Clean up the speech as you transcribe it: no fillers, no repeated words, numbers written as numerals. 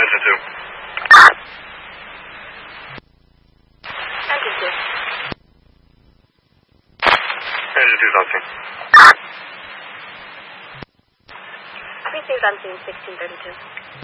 Engine 2. Engine 2. Engine 2's on scene. Received on scene 1632.